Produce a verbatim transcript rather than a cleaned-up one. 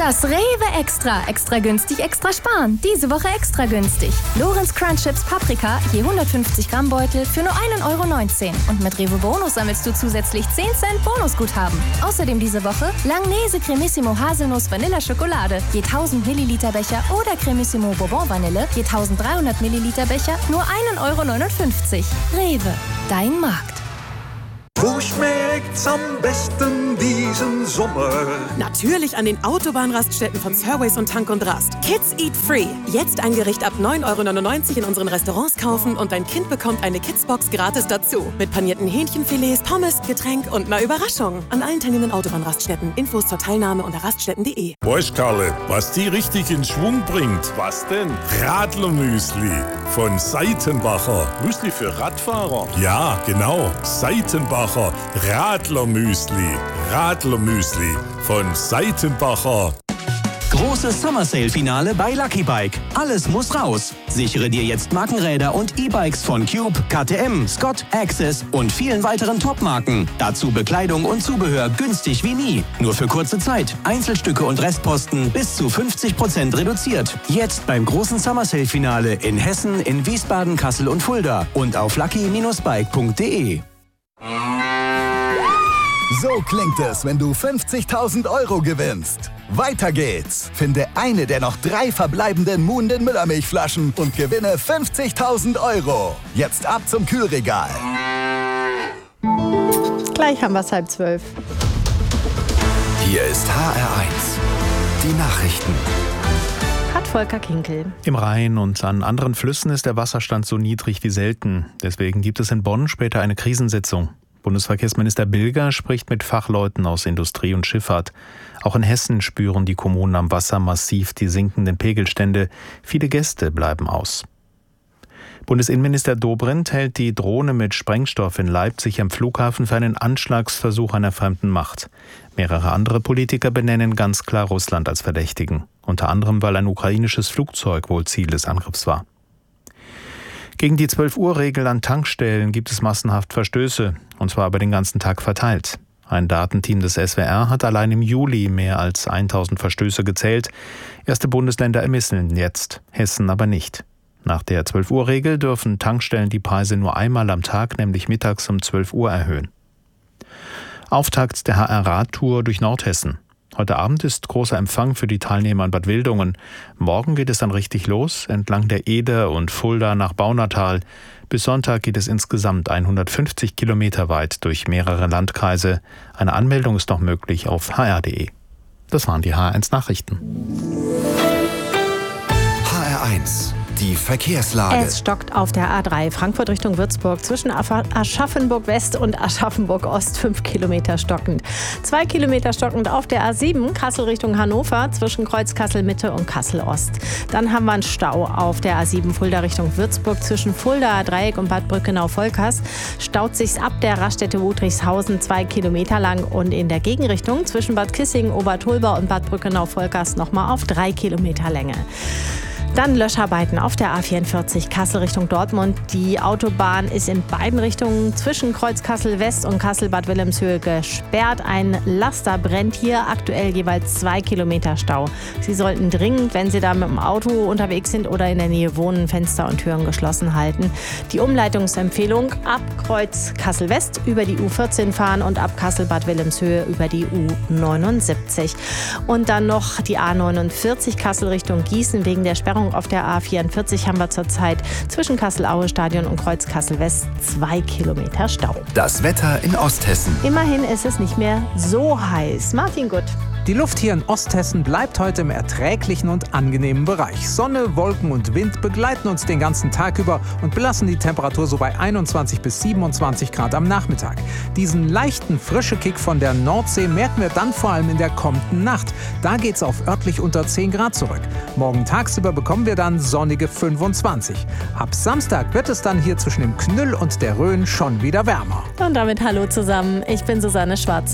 Das Rewe Extra. Extra günstig, extra sparen. Diese Woche extra günstig. Lorenz Crunch Chips Paprika, je hundertfünfzig Gramm Beutel für nur ein Euro neunzehn. Und mit Rewe Bonus sammelst du zusätzlich zehn Cent Bonusguthaben. Außerdem diese Woche Langnese Cremissimo Haselnuss Vanilla Schokolade, je tausend Milliliter Becher oder Cremissimo Bourbon Vanille, je eintausenddreihundert Milliliter Becher, nur ein Euro neunundfünfzig. Rewe, dein Markt. Wo schmeckt's am besten diesen Sommer? Natürlich an den Autobahnraststätten von Surways und Tank und Rast. Kids Eat Free. Jetzt ein Gericht ab neun Euro neunundneunzig in unseren Restaurants kaufen und dein Kind bekommt eine Kidsbox gratis dazu. Mit panierten Hähnchenfilets, Pommes, Getränk und einer Überraschung. An allen teilnehmenden Autobahnraststätten. Infos zur Teilnahme unter raststätten punkt de. Weißt Karle, was die richtig in Schwung bringt? Was denn? Radlermüsli von Seitenbacher. Müsli für Radfahrer? Ja, genau. Seitenbacher. Radlermüsli. Radlermüsli von Seitenbacher. Großes Summer Sale Finale bei Lucky Bike. Alles muss raus. Sichere dir jetzt Markenräder und E-Bikes von Cube, K T M, Scott, Access und vielen weiteren Top-Marken. Dazu Bekleidung und Zubehör günstig wie nie. Nur für kurze Zeit. Einzelstücke und Restposten bis zu fünfzig Prozent reduziert. Jetzt beim großen Summer Sale Finale in Hessen, in Wiesbaden, Kassel und Fulda und auf lucky Bindestrich bike punkt de. So klingt es, wenn du fünfzigtausend Euro gewinnst. Weiter geht's. Finde eine der noch drei verbleibenden Muhnden Müllermilchflaschen und gewinne fünfzigtausend Euro. Jetzt ab zum Kühlregal. Gleich haben wir es halb zwölf. Hier ist H R eins. Die Nachrichten. Hat Volker Kinkel. Im Rhein und an anderen Flüssen ist der Wasserstand so niedrig wie selten. Deswegen gibt es in Bonn später eine Krisensitzung. Bundesverkehrsminister Bilger spricht mit Fachleuten aus Industrie und Schifffahrt. Auch in Hessen spüren die Kommunen am Wasser massiv die sinkenden Pegelstände. Viele Gäste bleiben aus. Bundesinnenminister Dobrindt hält die Drohne mit Sprengstoff in Leipzig am Flughafen für einen Anschlagsversuch einer fremden Macht. Mehrere andere Politiker benennen ganz klar Russland als Verdächtigen. Unter anderem, weil ein ukrainisches Flugzeug wohl Ziel des Angriffs war. Gegen die zwölf-Uhr-Regel an Tankstellen gibt es massenhaft Verstöße, und zwar über den ganzen Tag verteilt. Ein Datenteam des S W R hat allein im Juli mehr als tausend Verstöße gezählt. Erste Bundesländer ermitteln jetzt, Hessen aber nicht. Nach der zwölf-Uhr-Regel dürfen Tankstellen die Preise nur einmal am Tag, nämlich mittags um zwölf Uhr, erhöhen. Auftakt der H R-Radtour durch Nordhessen. Heute Abend ist großer Empfang für die Teilnehmer in Bad Wildungen. Morgen geht es dann richtig los, entlang der Eder und Fulda nach Baunatal. Bis Sonntag geht es insgesamt hundertfünfzig Kilometer weit durch mehrere Landkreise. Eine Anmeldung ist noch möglich auf h r punkt de. Das waren die H R eins Nachrichten. H R eins. Die Verkehrslage. Es stockt auf der A drei Frankfurt Richtung Würzburg zwischen Aschaffenburg West und Aschaffenburg Ost fünf Kilometer stockend. Zwei Kilometer stockend auf der A sieben Kassel Richtung Hannover zwischen Kreuz Kassel Mitte und Kassel Ost. Dann haben wir einen Stau auf der A sieben Fulda Richtung Würzburg zwischen Fulda Dreieck und Bad Brückenau-Volkers. Staut sich's ab der Raststätte Wutrichshausen zwei Kilometer lang und in der Gegenrichtung zwischen Bad Kissingen, Obertolba und Bad Brückenau-Volkers nochmal auf drei Kilometer Länge. Dann Löscharbeiten auf der A vierundvierzig Kassel Richtung Dortmund. Die Autobahn ist in beiden Richtungen zwischen Kreuz Kassel West und Kassel-Bad Wilhelmshöhe gesperrt. Ein Laster brennt hier, aktuell jeweils zwei Kilometer Stau. Sie sollten dringend, wenn Sie da mit dem Auto unterwegs sind oder in der Nähe wohnen, Fenster und Türen geschlossen halten. Die Umleitungsempfehlung: ab Kreuz Kassel West über die U vierzehn fahren und ab Kassel-Bad Wilhelmshöhe über die U neunundsiebzig. Und dann noch die A neunundvierzig Kassel Richtung Gießen wegen der Sperrung auf der A vierundvierzig haben wir zurzeit zwischen Kassel-Aue-Stadion und Kreuz Kassel West zwei Kilometer Stau. Das Wetter in Osthessen. Immerhin ist es nicht mehr so heiß. Martin Gutt. Die Luft hier in Osthessen bleibt heute im erträglichen und angenehmen Bereich. Sonne, Wolken und Wind begleiten uns den ganzen Tag über und belassen die Temperatur so bei einundzwanzig bis siebenundzwanzig Grad am Nachmittag. Diesen leichten frische Kick von der Nordsee merken wir dann vor allem in der kommenden Nacht. Da geht's auf örtlich unter zehn Grad zurück. Morgen tagsüber bekommen wir dann sonnige fünfundzwanzig. Ab Samstag wird es dann hier zwischen dem Knüll und der Rhön schon wieder wärmer. Und damit hallo zusammen. Ich bin Susanne Schwarz.